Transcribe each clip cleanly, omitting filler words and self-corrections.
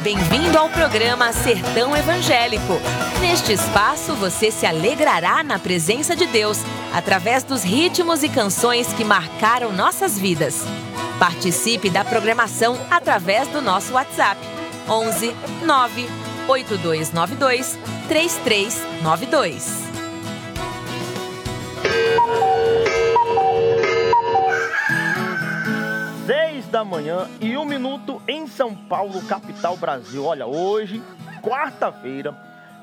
Bem-vindo ao programa Sertão Evangélico. Neste espaço, você se alegrará na presença de Deus, através dos ritmos e canções que marcaram nossas vidas. Participe da programação através do nosso WhatsApp, 11 9 8292 3392. 6 da manhã e 1 minuto em São Paulo, capital Brasil. Olha, hoje, quarta-feira,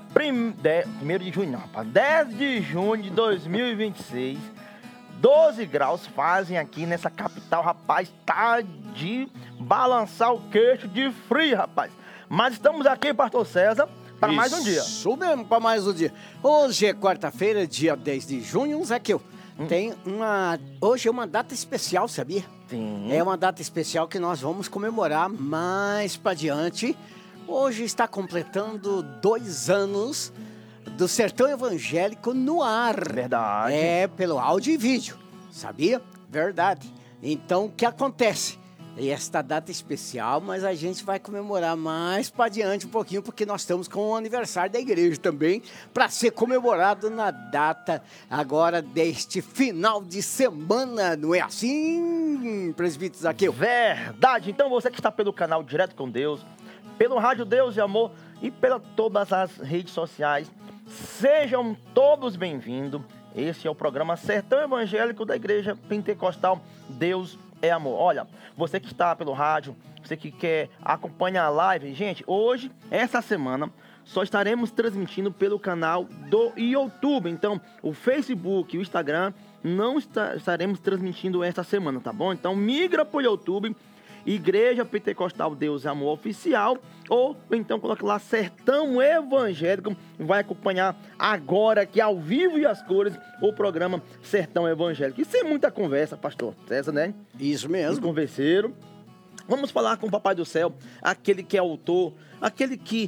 1º de junho, não, rapaz, 10 de junho de 2026, 12 graus fazem aqui nessa capital, rapaz, tá de balançar o queixo de frio, rapaz. Mas estamos aqui, pastor César, para mais um dia. Isso mesmo, para mais um dia. Hoje é quarta-feira, dia 10 de junho, Zaqueu. Hoje é uma data especial, sabia? Sim. É uma data especial que nós vamos comemorar mais para diante. Hoje está completando 2 anos do Sertão Evangélico no ar. Verdade. É, pelo áudio e vídeo, sabia? Verdade. Então, o que acontece? E esta data especial, mas a gente vai comemorar mais para diante um pouquinho, porque nós estamos com o aniversário da igreja também, para ser comemorado na data agora deste final de semana, não é assim, presbítero Zaqueu? Verdade. Então você que está pelo canal Direto com Deus, pelo Rádio Deus e Amor e pelas todas as redes sociais, sejam todos bem-vindos. Esse é o programa Sertão Evangélico da Igreja Pentecostal Deus é Amor. Olha, você que está pelo rádio, você que quer acompanhar a live, gente, hoje, essa semana, só estaremos transmitindo pelo canal do YouTube. Então, o Facebook e o Instagram não estaremos transmitindo esta semana, tá bom? Então, migra para o YouTube, Igreja Pentecostal Deus é Amor Oficial, ou então coloca lá Sertão Evangélico, vai acompanhar agora aqui ao vivo e às cores o programa Sertão Evangélico. E sem muita conversa, pastor César, né? Isso mesmo. Os converseiro. Vamos falar com o Papai do Céu, aquele que é autor, aquele que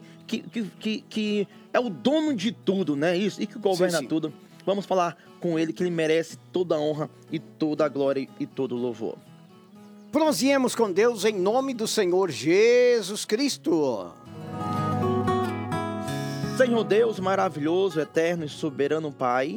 é o dono de tudo, né? Isso, e que governa sim. tudo. Vamos falar com ele, que ele merece toda a honra e toda a glória e todo o louvor. Proseemos com Deus em nome do Senhor Jesus Cristo. Senhor Deus maravilhoso, eterno e soberano Pai,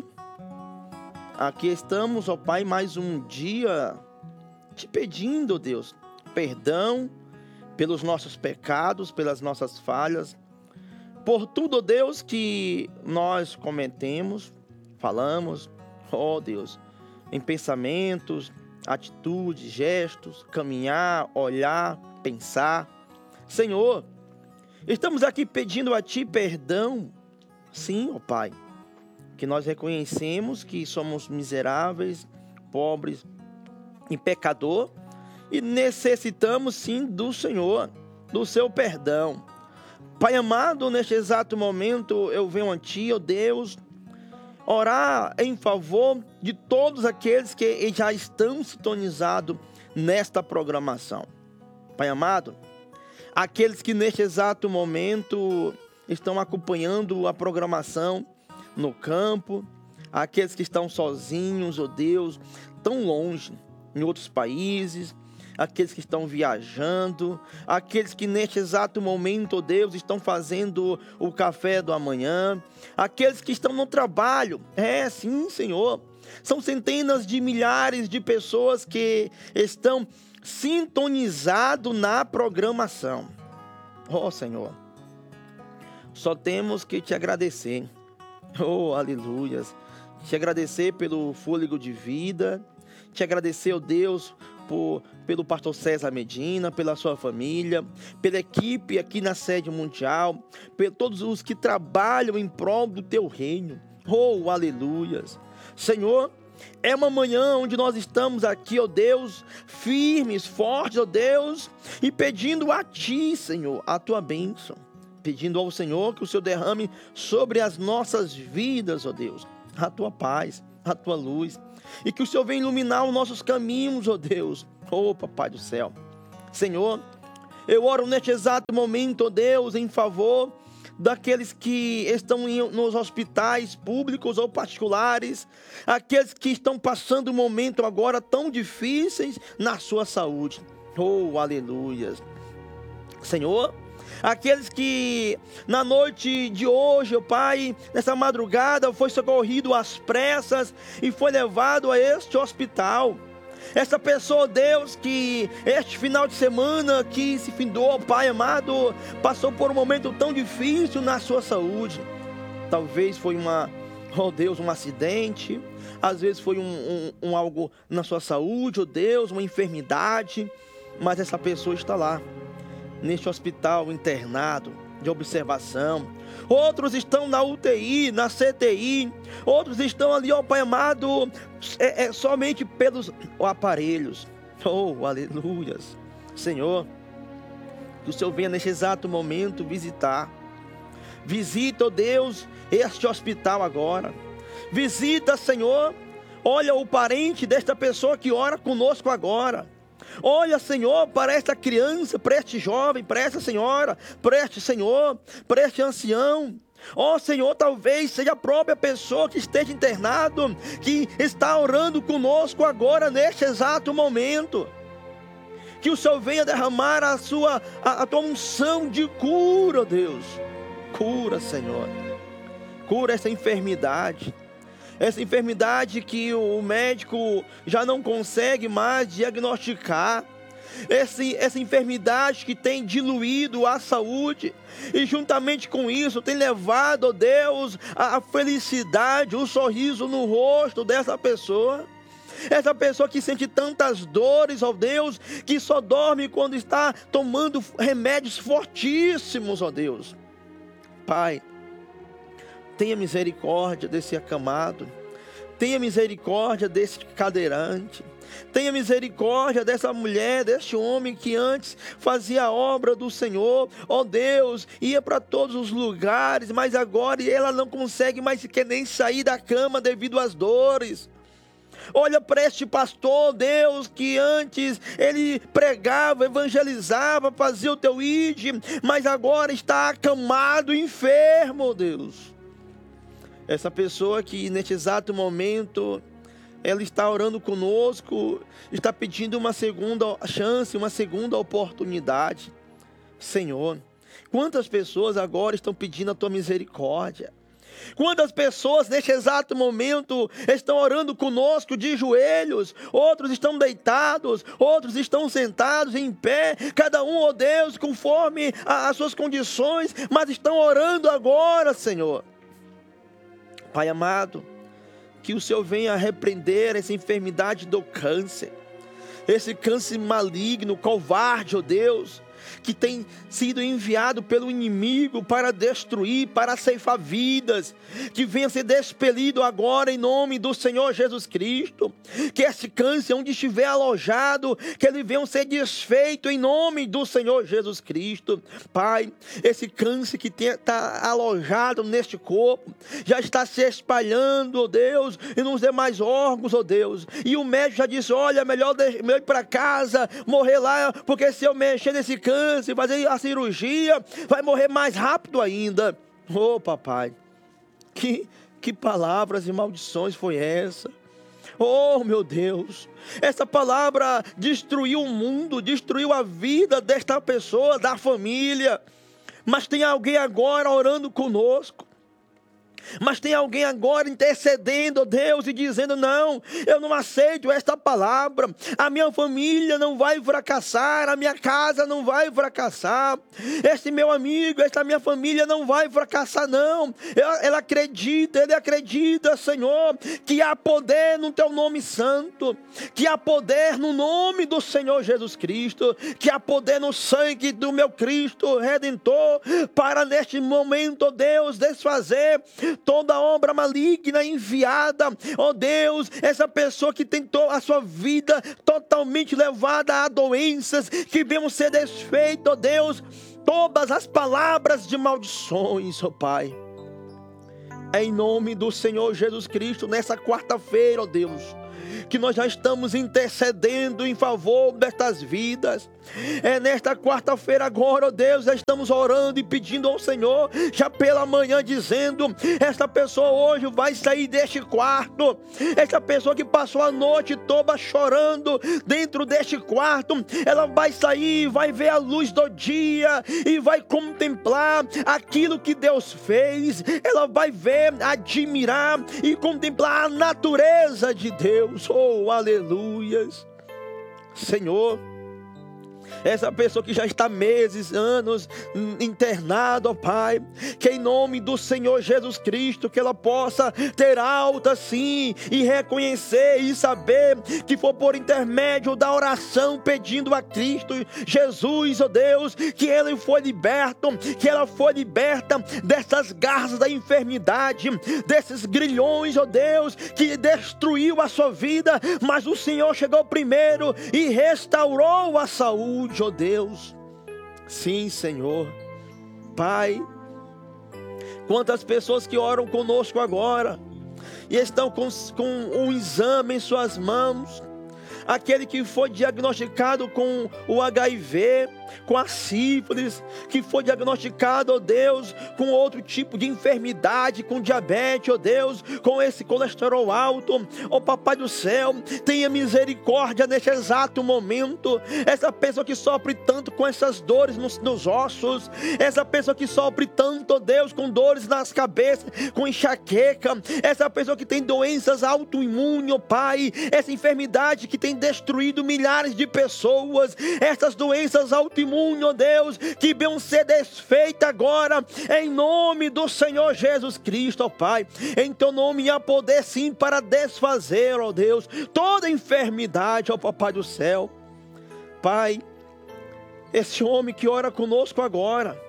aqui estamos, ó Pai, mais um dia te pedindo, Deus, perdão pelos nossos pecados, pelas nossas falhas, por tudo, ó Deus, que nós cometemos, falamos, ó Deus, em pensamentos, atitudes, gestos, caminhar, olhar, pensar. Senhor, estamos aqui pedindo a Ti perdão, sim, ó Pai, que nós reconhecemos que somos miseráveis, pobres e pecador e necessitamos sim do Senhor, do Seu perdão. Pai amado, neste exato momento eu venho a Ti, ó Deus, orar em favor de todos aqueles que já estão sintonizados nesta programação. Pai amado, aqueles que neste exato momento estão acompanhando a programação no campo, aqueles que estão sozinhos, ó Deus, tão longe, em outros países, aqueles que estão viajando, aqueles que neste exato momento, ó Deus, estão fazendo o café do amanhã, aqueles que estão no trabalho, sim, Senhor, são centenas de milhares de pessoas que estão sintonizados na programação. Ó Senhor, só temos que te agradecer, aleluias, te agradecer pelo fôlego de vida, te agradecer, ó Deus, pelo pastor César Medina, pela sua família, pela equipe aqui na sede mundial, por todos os que trabalham em prol do teu reino. Aleluias. Senhor, é uma manhã onde nós estamos aqui, ó Deus, firmes, fortes, ó Deus, e pedindo a Ti, Senhor, a Tua bênção. Pedindo ao Senhor que o Senhor derrame sobre as nossas vidas, ó Deus, a Tua paz, a Tua luz. E que o Senhor venha iluminar os nossos caminhos, ó Deus. Papai do céu. Senhor, eu oro neste exato momento, ó Deus, em favor daqueles que estão nos hospitais públicos ou particulares, aqueles que estão passando um momento agora tão difíceis na sua saúde. Aleluias. Senhor, Aqueles que na noite de hoje, ó Pai, nessa madrugada, foi socorrido às pressas e foi levado a este hospital. Essa pessoa, Deus, que este final de semana que se findou, Pai amado, passou por um momento tão difícil na sua saúde. Talvez foi um acidente. Às vezes foi algo na sua saúde, Deus, uma enfermidade. Mas essa pessoa está lá, neste hospital internado, de observação. Outros estão na UTI, na CTI. Outros estão ali, ó Pai amado, somente pelos aparelhos. Oh, aleluias. Senhor, que o Senhor venha neste exato momento visitar. Visita, ó Deus, este hospital agora. Visita, Senhor. Olha o parente desta pessoa que ora conosco agora. Olha, Senhor, para esta criança, para este jovem, para esta senhora, para este senhor, para este ancião. Ó Senhor, talvez seja a própria pessoa que esteja internado, que está orando conosco agora neste exato momento. Que o Senhor venha derramar a tua unção de cura, Deus. Cura, Senhor. Cura essa enfermidade. Essa enfermidade que o médico já não consegue mais diagnosticar. Essa enfermidade que tem diluído a saúde. E juntamente com isso tem levado, ó Deus, a felicidade, o sorriso no rosto dessa pessoa. Essa pessoa que sente tantas dores, ó Deus, que só dorme quando está tomando remédios fortíssimos, ó Deus. Pai, tenha misericórdia desse acamado. Tenha misericórdia desse cadeirante. Tenha misericórdia dessa mulher, deste homem que antes fazia a obra do Senhor. Ó Deus, ia para todos os lugares, mas agora ela não consegue mais sequer nem sair da cama devido às dores. Olha para este pastor, Deus, que antes ele pregava, evangelizava, fazia o teu ide, mas agora está acamado, enfermo, Deus. Essa pessoa que neste exato momento, ela está orando conosco, está pedindo uma segunda chance, uma segunda oportunidade. Senhor, quantas pessoas agora estão pedindo a tua misericórdia? Quantas pessoas neste exato momento estão orando conosco de joelhos? Outros estão deitados, outros estão sentados em pé, cada um, ó Deus, conforme as suas condições, mas estão orando agora, Senhor. Pai amado, que o Senhor venha repreender essa enfermidade do câncer, esse câncer maligno, covarde, ó Deus, que tem sido enviado pelo inimigo para destruir, para ceifar vidas, que venha ser despelido agora em nome do Senhor Jesus Cristo. Que esse câncer, onde estiver alojado, que ele venha ser desfeito em nome do Senhor Jesus Cristo. Pai, esse câncer que está alojado neste corpo, já está se espalhando, ó Deus, e nos demais órgãos, ó Deus, e o médico já disse, olha, melhor ir para casa, morrer lá, porque se eu mexer nesse câncer, fazer a cirurgia, vai morrer mais rápido ainda. Oh, papai, que palavras e maldições foi essa? Oh, meu Deus, essa palavra destruiu o mundo, destruiu a vida desta pessoa, da família. Mas tem alguém agora orando conosco. Mas tem alguém agora intercedendo, Deus, e dizendo, não, eu não aceito esta palavra, a minha família não vai fracassar, a minha casa não vai fracassar, este meu amigo, esta minha família não vai fracassar não. Ele acredita, Senhor, que há poder no teu nome santo, que há poder no nome do Senhor Jesus Cristo, que há poder no sangue do meu Cristo Redentor, para neste momento, Deus, desfazer toda obra maligna enviada, ó Deus, essa pessoa que tentou a sua vida totalmente levada a doenças, que venham ser desfeitas, ó Deus, todas as palavras de maldições, ó Pai. Em nome do Senhor Jesus Cristo, nessa quarta-feira, ó Deus, que nós já estamos intercedendo em favor destas vidas. É nesta quarta-feira agora, ó Deus, já estamos orando e pedindo ao Senhor, já pela manhã, dizendo: esta pessoa hoje vai sair deste quarto, esta pessoa que passou a noite toda chorando dentro deste quarto, ela vai sair, vai ver a luz do dia e vai contemplar aquilo que Deus fez. Ela vai ver, admirar e contemplar a natureza de Deus. Oh, aleluias, Senhor. Essa pessoa que já está meses, anos internada, ó Pai, que em nome do Senhor Jesus Cristo, que ela possa ter alta sim, e reconhecer e saber que foi por intermédio da oração, pedindo a Cristo Jesus, ó Deus, que ele foi liberto, que ela foi liberta dessas garras da enfermidade, desses grilhões, ó Deus, que destruiu a sua vida, mas o Senhor chegou primeiro e restaurou a saúde, ó Deus. Sim, Senhor. Pai, quantas pessoas que oram conosco agora e estão com um exame em suas mãos, aquele que foi diagnosticado com o HIV, com a sífilis, que foi diagnosticado, ó Deus, com outro tipo de enfermidade, com diabetes, ó Deus, com esse colesterol alto, ó Papai do céu, tenha misericórdia neste exato momento. Essa pessoa que sofre tanto com essas dores nos ossos, essa pessoa que sofre tanto, ó Deus, com dores nas cabeças, com enxaqueca, essa pessoa que tem doenças autoimunes, ó Pai, essa enfermidade que tem destruído milhares de pessoas, essas doenças autoimunes, ó Deus, que venham ser desfeitas agora, em nome do Senhor Jesus Cristo, ó Pai. Em teu nome há poder sim para desfazer, ó Deus, toda enfermidade, ó Papai do céu. Pai, esse homem que ora conosco agora,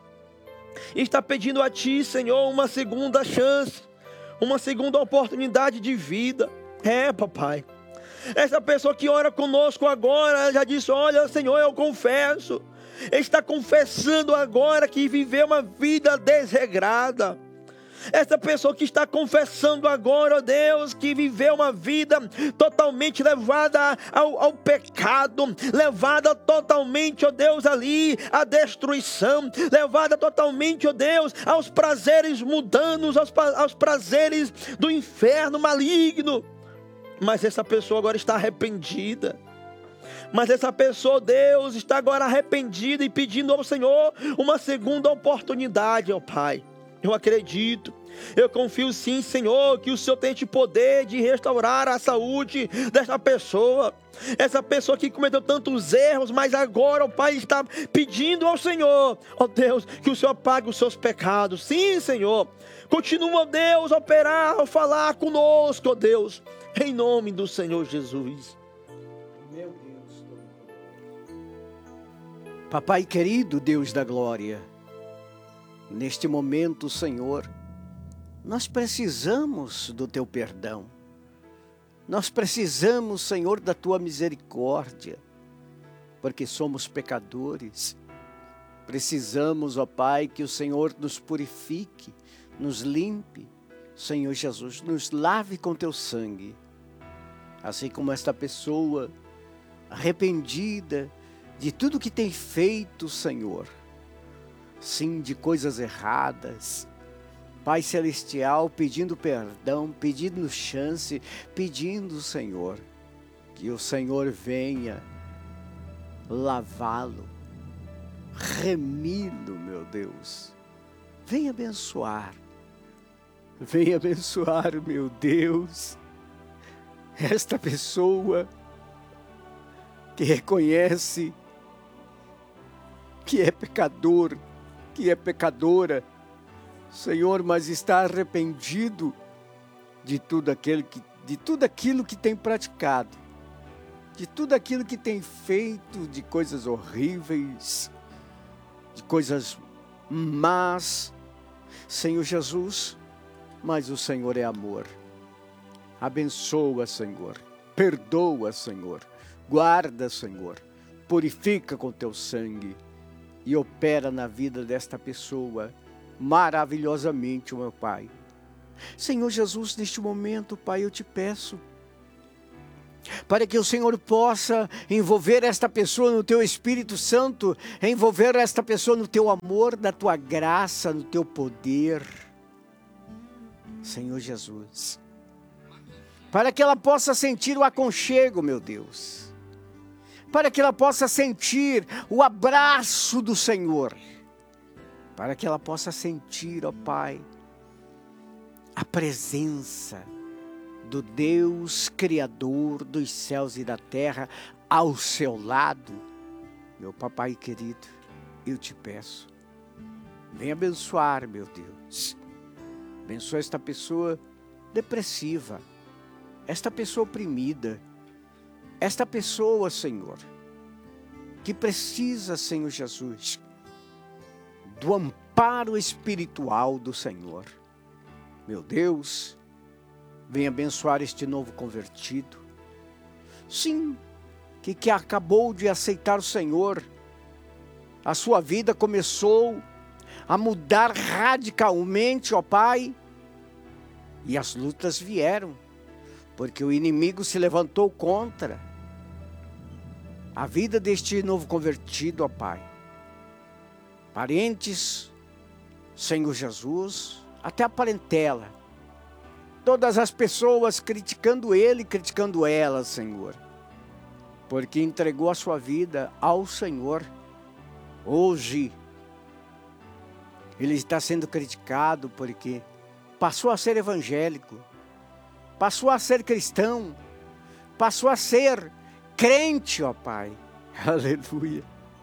está pedindo a Ti, Senhor, uma segunda chance, uma segunda oportunidade de vida. Papai, essa pessoa que ora conosco agora, já disse: olha, Senhor, eu confesso. Está confessando agora que viveu uma vida desregrada. Essa pessoa que está confessando agora, ó Deus, que viveu uma vida totalmente levada ao pecado, levada totalmente, ó Deus, ali à destruição, levada totalmente, ó Deus, aos prazeres mundanos, aos prazeres do inferno maligno. Mas essa pessoa agora está arrependida. Mas essa pessoa, Deus, está agora arrependida e pedindo ao Senhor uma segunda oportunidade, ó Pai. Eu acredito, eu confio sim, Senhor, que o Senhor tem o poder de restaurar a saúde dessa pessoa. Essa pessoa que cometeu tantos erros, mas agora, ó Pai, está pedindo ao Senhor, ó Deus, que o Senhor apague os seus pecados. Sim, Senhor. Continua, ó Deus, a operar, a falar conosco, ó Deus, em nome do Senhor Jesus. Meu Deus. Papai querido, Deus da glória, neste momento, Senhor, nós precisamos do Teu perdão. Nós precisamos, Senhor, da Tua misericórdia, porque somos pecadores. Precisamos, ó Pai, que o Senhor nos purifique, nos limpe, Senhor Jesus, nos lave com Teu sangue. Assim como esta pessoa arrependida de tudo que tem feito, Senhor, sim, de coisas erradas, Pai Celestial, pedindo perdão, pedindo chance, pedindo, Senhor, que o Senhor venha lavá-lo, remi-lo, meu Deus, venha abençoar, meu Deus, esta pessoa que reconhece que é pecador, que é pecadora, Senhor, mas está arrependido de tudo aquilo que tem praticado, de tudo aquilo que tem feito, de coisas horríveis, de coisas más, Senhor Jesus, mas o Senhor é amor. Abençoa, Senhor, perdoa, Senhor, guarda, Senhor, purifica com Teu sangue e opera na vida desta pessoa maravilhosamente, meu Pai. Senhor Jesus, neste momento, Pai, eu Te peço, para que o Senhor possa envolver esta pessoa no teu Espírito Santo, envolver esta pessoa no teu amor, na tua graça, no teu poder, Senhor Jesus, para que ela possa sentir o aconchego, meu Deus, para que ela possa sentir o abraço do Senhor, para que ela possa sentir, ó Pai, a presença do Deus Criador dos céus e da terra ao seu lado. Meu papai querido, eu te peço, vem abençoar, meu Deus. Abençoa esta pessoa depressiva, esta pessoa oprimida, esta pessoa, Senhor, que precisa, Senhor Jesus, do amparo espiritual do Senhor. Meu Deus, vem abençoar este novo convertido. Sim, que acabou de aceitar o Senhor. A sua vida começou a mudar radicalmente, ó Pai. E as lutas vieram, porque o inimigo se levantou contra a vida deste novo convertido, ó Pai. Parentes, Senhor Jesus, até a parentela. Todas as pessoas criticando ele, criticando ela, Senhor. Porque entregou a sua vida ao Senhor. Hoje, ele está sendo criticado porque passou a ser evangélico, passou a ser cristão, passou a ser crente, ó Pai. Aleluia.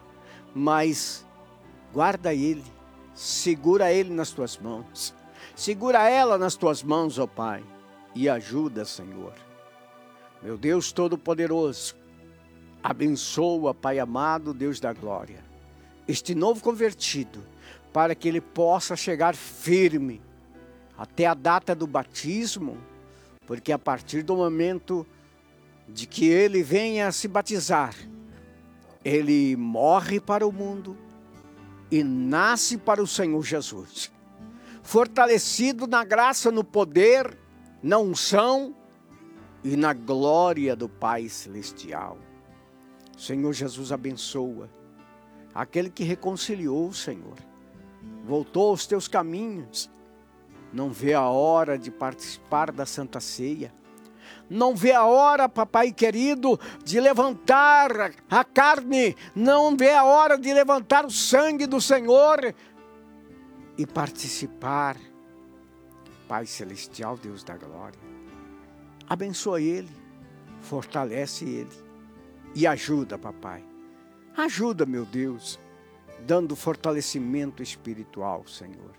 Mas guarda ele, segura ele nas tuas mãos. Segura ela nas tuas mãos, ó Pai, e ajuda, Senhor. Meu Deus Todo-Poderoso, abençoa, Pai amado, Deus da glória, este novo convertido, para que ele possa chegar firme até a data do batismo, porque a partir do momento de que ele venha a se batizar, ele morre para o mundo e nasce para o Senhor Jesus. Fortalecido na graça, no poder, na unção e na glória do Pai Celestial. Senhor Jesus, abençoa aquele que reconciliou, Senhor, voltou aos teus caminhos, não vê a hora de participar da Santa Ceia, não vê a hora, papai querido, de levantar a carne, não vê a hora de levantar o sangue do Senhor e participar. Pai Celestial, Deus da glória, abençoa ele, fortalece ele e ajuda, papai. Ajuda, meu Deus, dando fortalecimento espiritual, Senhor.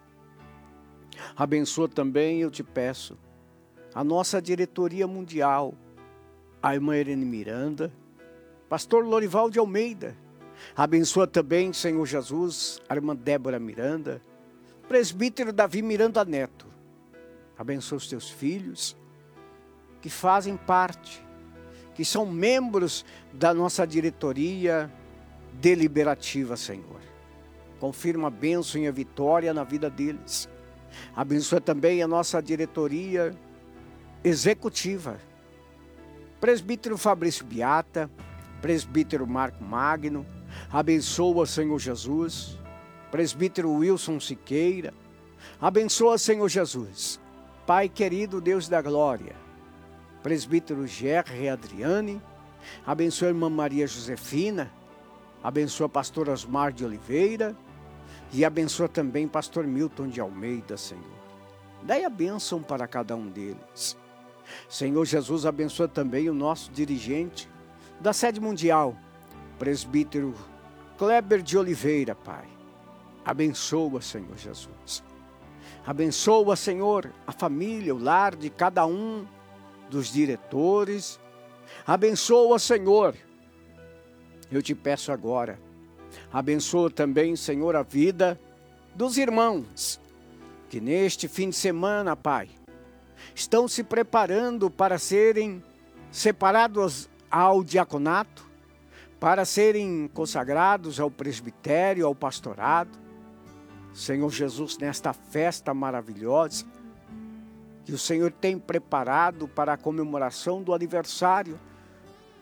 Abençoa também, eu te peço, a nossa diretoria mundial, a irmã Irene Miranda, pastor Lorival de Almeida. Abençoa também, Senhor Jesus, a irmã Débora Miranda, presbítero Davi Miranda Neto. Abençoa os teus filhos, que fazem parte, que são membros da nossa diretoria deliberativa, Senhor. Confirma a bênção e a vitória na vida deles. Abençoa também a nossa diretoria executiva, presbítero Fabrício Beata, presbítero Marco Magno. Abençoa, Senhor Jesus, presbítero Wilson Siqueira. Abençoa, Senhor Jesus, Pai querido, Deus da glória, presbítero Gerry Adriane. Abençoa a irmã Maria Josefina. Abençoa pastor Osmar de Oliveira. E abençoa também pastor Milton de Almeida, Senhor. Dai a bênção para cada um deles. Senhor Jesus, abençoa também o nosso dirigente da sede mundial, presbítero Kleber de Oliveira, Pai. Abençoa, Senhor Jesus. Abençoa, Senhor, a família, o lar de cada um dos diretores. Abençoa, Senhor. Eu te peço agora, abençoa também, Senhor, a vida dos irmãos que neste fim de semana, Pai, estão se preparando para serem separados ao diaconato, para serem consagrados ao presbitério, ao pastorado. Senhor Jesus, nesta festa maravilhosa que o Senhor tem preparado para a comemoração do aniversário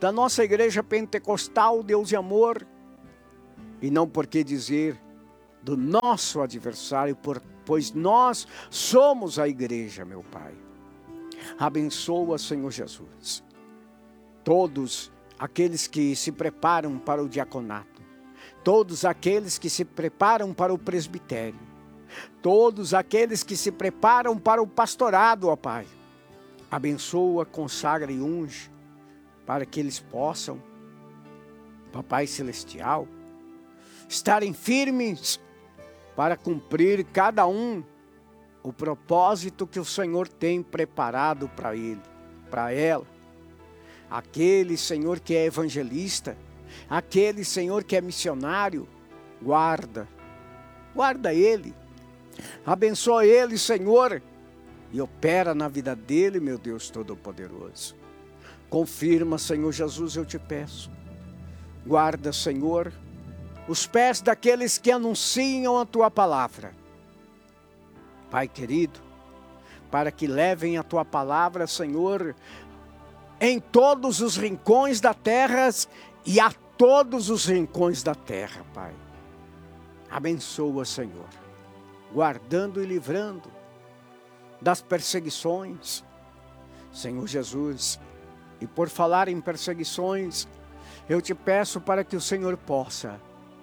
da nossa igreja pentecostal, Deus de amor, e não por que dizer do nosso adversário, pois nós somos a igreja, meu Pai. Abençoa, Senhor Jesus, todos aqueles que se preparam para o diaconato, todos aqueles que se preparam para o presbitério, todos aqueles que se preparam para o pastorado, ó Pai. Abençoa, consagra e unge, para que eles possam, Papai Celestial, estarem firmes para cumprir cada um o propósito que o Senhor tem preparado para ele, para ela. Aquele, Senhor, que é evangelista, aquele, Senhor, que é missionário, guarda ele, abençoa ele, Senhor, e opera na vida dele, meu Deus Todo-Poderoso. Confirma, Senhor Jesus, eu te peço. Guarda, Senhor, os pés daqueles que anunciam a tua palavra. Pai querido, para que levem a tua palavra, Senhor, em todos os rincões da terra e a todos os rincões da terra, Pai. Abençoa, Senhor, guardando e livrando das perseguições, Senhor Jesus. E por falar em perseguições, eu te peço para que o Senhor possa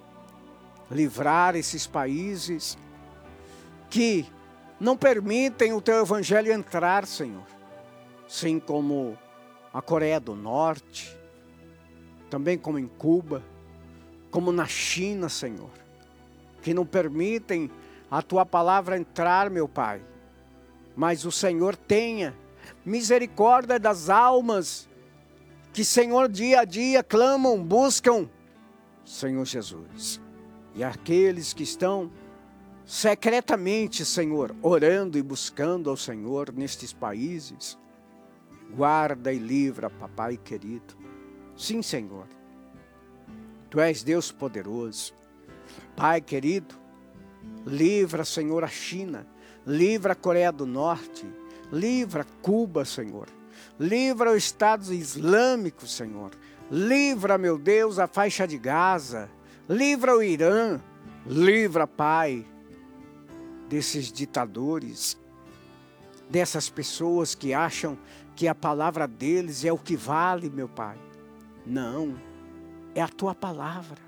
livrar esses países que não permitem o teu evangelho entrar, Senhor. Assim como a Coreia do Norte, também como em Cuba, como na China, Senhor, que não permitem a tua palavra entrar, meu Pai. Mas o Senhor tenha misericórdia das almas que, Senhor, dia a dia clamam, buscam, Senhor Jesus. E aqueles que estão secretamente, Senhor, orando e buscando ao Senhor nestes países, guarda e livra, Papai querido. Sim, Senhor, Tu és Deus poderoso. Pai querido, livra, Senhor, a China, livra a Coreia do Norte, livra Cuba, Senhor, livra os Estados Islâmicos, Senhor, livra, meu Deus, a faixa de Gaza, livra o Irã, livra, Pai, desses ditadores, dessas pessoas que acham que a palavra deles é o que vale, meu Pai. Não, é a Tua palavra,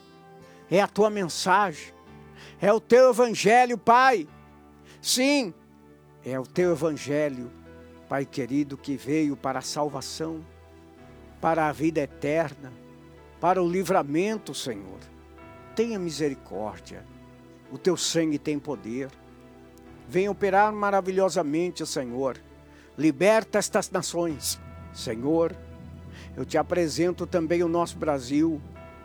é a Tua mensagem, é o Teu evangelho, Pai. Sim, é o Teu evangelho, Pai querido, que veio para a salvação, para a vida eterna, para o livramento, Senhor. Tenha misericórdia, o Teu sangue tem poder. Venha operar maravilhosamente, Senhor. Liberta estas nações, Senhor. Eu te apresento também o nosso Brasil,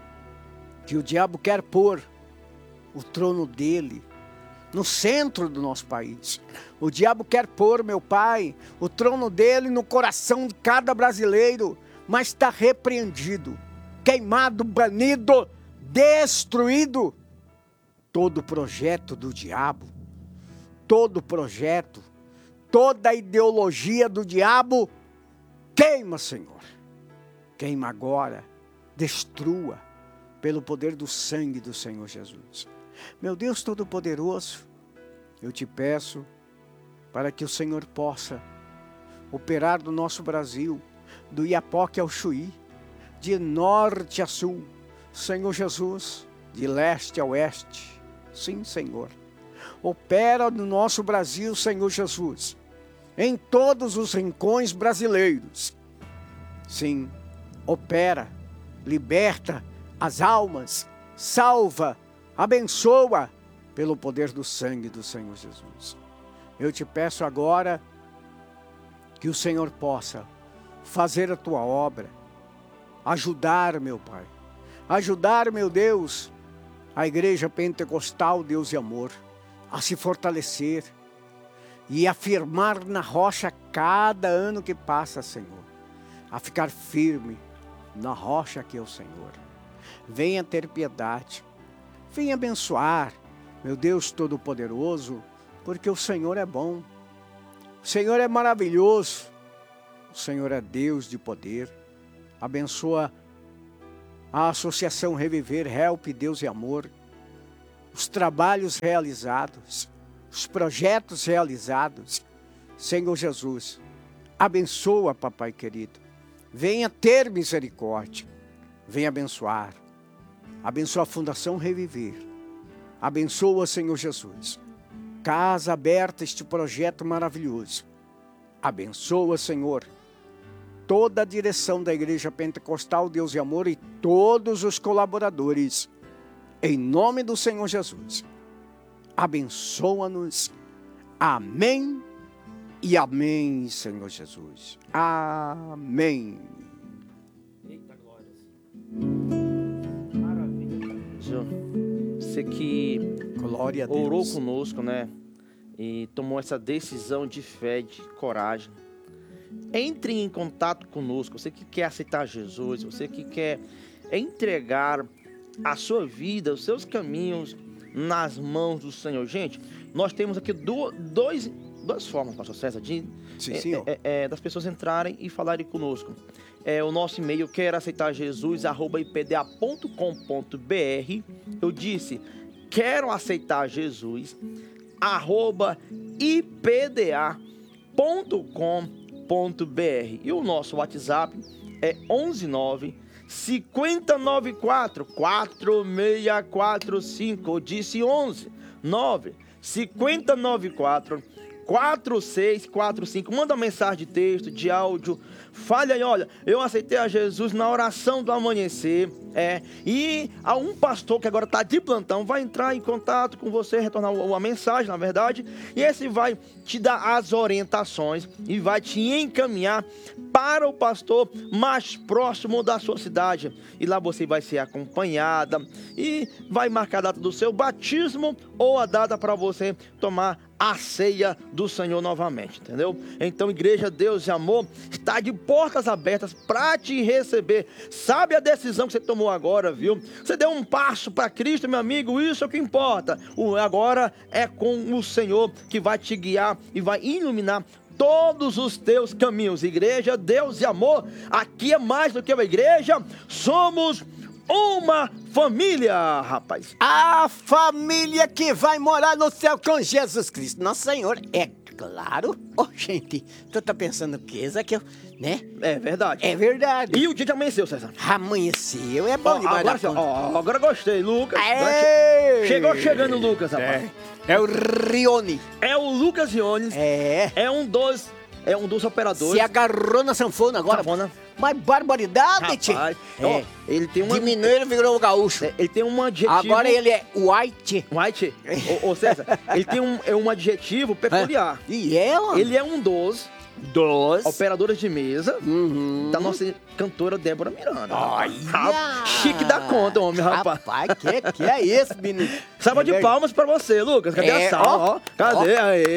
que o diabo quer pôr o trono dele no centro do nosso país. O diabo quer pôr, meu Pai, o trono dele no coração de cada brasileiro, mas está repreendido, queimado, banido, destruído. Todo projeto do diabo, todo projeto, toda a ideologia do diabo, queima, Senhor. Queima agora, destrua, pelo poder do sangue do Senhor Jesus. Meu Deus Todo-Poderoso, eu te peço para que o Senhor possa operar no nosso Brasil, do Iapoque ao Chuí, de norte a sul, Senhor Jesus, de leste a oeste. Sim, Senhor. Opera no nosso Brasil, Senhor Jesus, em todos os rincões brasileiros. Sim, opera, liberta as almas, salva, abençoa pelo poder do sangue do Senhor Jesus. Eu te peço agora que o Senhor possa fazer a tua obra, ajudar, meu Pai, ajudar, meu Deus, a igreja pentecostal, Deus de amor, a se fortalecer e afirmar na rocha cada ano que passa, Senhor, a ficar firme na rocha que é o Senhor. Venha ter piedade, venha abençoar, meu Deus Todo-Poderoso, porque o Senhor é bom, o Senhor é maravilhoso, o Senhor é Deus de poder. Abençoa a Associação Reviver, Help, Deus e Amor. Os trabalhos realizados, os projetos realizados. Senhor Jesus, abençoa, papai querido. Venha ter misericórdia. Venha abençoar. Abençoa a Fundação Reviver. Abençoa, Senhor Jesus. Casa aberta, este projeto maravilhoso. Abençoa, Senhor, toda a direção da Igreja Pentecostal Deus e Amor e todos os colaboradores. Em nome do Senhor Jesus. Abençoa-nos. Amém e amém, Senhor Jesus. Amém. Eita glórias. Maravilha. Você que Glória a Deus. orou conosco, né? E tomou essa decisão de fé, de coragem. Entre em contato conosco. Você que quer aceitar Jesus, você que quer entregar a sua vida, os seus caminhos nas mãos do Senhor. Gente, nós temos aqui duas formas, pastor César, de das pessoas entrarem e falarem conosco. O nosso e-mail, quero aceitar Jesus, @ipda.com.br. Eu disse, quero aceitar Jesus, @ipda.com.br. E o nosso WhatsApp é 119 5094 4645. Eu disse 11 5094 4645. Manda uma mensagem de texto, de áudio. Fale aí, olha, eu aceitei a Jesus na oração do amanhecer. E há um pastor que agora está de plantão, vai entrar em contato com você, retornar uma mensagem, na verdade. E esse vai te dar as orientações e vai te encaminhar para o pastor mais próximo da sua cidade. E lá você vai ser acompanhada e vai marcar a data do seu batismo ou a data para você tomar a ceia do Senhor novamente, entendeu? Então, Igreja Deus e Amor está de portas abertas para te receber. Sabe a decisão que você tomou agora, viu? Você deu um passo para Cristo, meu amigo, isso é o que importa. Agora é com o Senhor que vai te guiar e vai iluminar todos os teus caminhos. Igreja Deus e Amor, aqui é mais do que uma igreja, somos uma família, rapaz. A família que vai morar no céu com Jesus Cristo, nosso Senhor. É claro. Gente, tu tá pensando o quê, Zaqueu? Né? É verdade. É verdade. E o dia já amanheceu, César? Amanheceu, é bom demais. Agora gostei, Lucas. Chegando o Lucas, rapaz. É o Rione. É o Lucas Rione. É um dos operadores. Se agarrou na sanfona agora. Sanfona. Mas barbaridade, tio. Ele tem uma... De mineiro virou gaúcho. Ele tem um adjetivo... Agora ele é white. White? Ô César, ele tem um adjetivo peculiar. E ela? Ele é um dos operadores de mesa da nossa cantora Débora Miranda. Chique da conta, homem, rapaz. Rapaz, que é isso, menino? Salva de palmas pra você, Lucas. Cadê a sal? Cadê?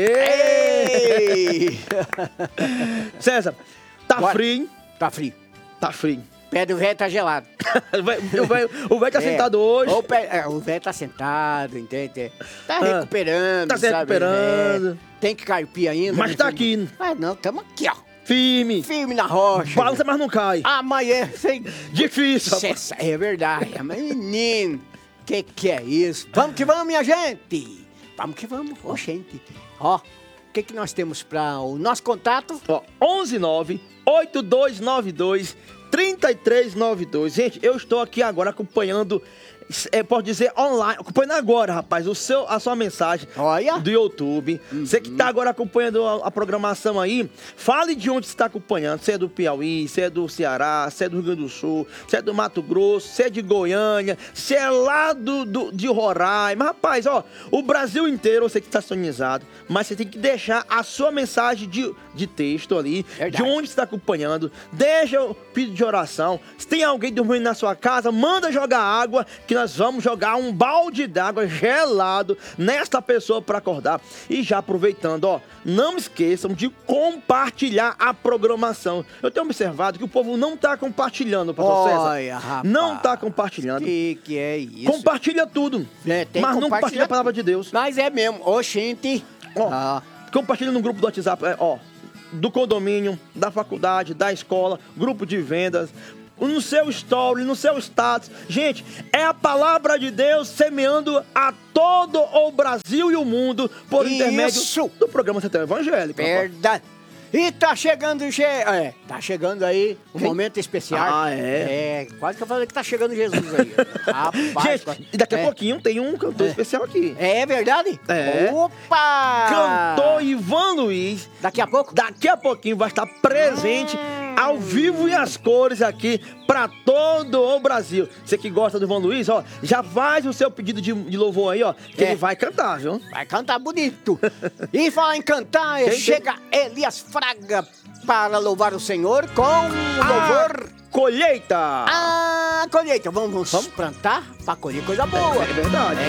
Aê! César, tá frio? Tá frio. Tá frio. Pé do velho tá gelado. O velho tá sentado hoje. O velho tá sentado, entende? Tá recuperando, tá se recuperando. Tem que carpir ainda. Mas tá aqui. Não, tamo aqui, ó. Firme. Firme na rocha. Balança, mas não cai. Amanhã, difícil, rapaz. É verdade. Mas, menino, que é isso? Vamos que vamos, minha gente. Vamos que vamos, gente. Ó, o que nós temos para o nosso contato? 119-8292-3392. Gente, eu estou aqui agora acompanhando, pode dizer online, acompanhando agora, rapaz, a sua mensagem. Olha. Do YouTube. Você que está agora acompanhando a programação aí, fale de onde você está acompanhando. Se é do Piauí, se é do Ceará, se é do Rio Grande do Sul, se é do Mato Grosso, se é de Goiânia, se é lá de Roraima. Rapaz, o Brasil inteiro você que está sintonizado, mas você tem que deixar a sua mensagem de texto ali, de onde você está acompanhando. Deixa o pedido de oração. Se tem alguém dormindo na sua casa, manda jogar água, que nós vamos jogar um balde d'água gelado nesta pessoa para acordar. E já aproveitando, não esqueçam de compartilhar a programação. Eu tenho observado que o povo não está compartilhando, pastor César. Rapaz, não está compartilhando. Que é isso? Compartilha tudo, mas não compartilha a palavra de Deus. Mas é mesmo, gente. Compartilha no grupo do WhatsApp, do condomínio, da faculdade, da escola, grupo de vendas. no seu story, no seu status. Gente, é a palavra de Deus semeando a todo o Brasil e o mundo por intermédio do programa Sertão Evangélico. Verdade. E tá chegando, tá chegando aí um momento especial. Ah, é? Quase que eu falei que tá chegando Jesus aí. Rapaz, gente, e daqui a pouquinho tem um cantor especial aqui. É verdade? É. Opa! Cantor Ivan Luiz. Daqui a pouco? Daqui a pouquinho vai estar presente ao vivo e às cores aqui pra todo o Brasil. Você que gosta do Ivan Luiz, ó, já faz o seu pedido de louvor aí, ó, que ele vai cantar, viu? Vai cantar bonito. E falar em cantar, chega Elias Fraga para louvar o Senhor com o louvor... Colheita! A colheita. Vamos plantar para colher coisa boa. É verdade.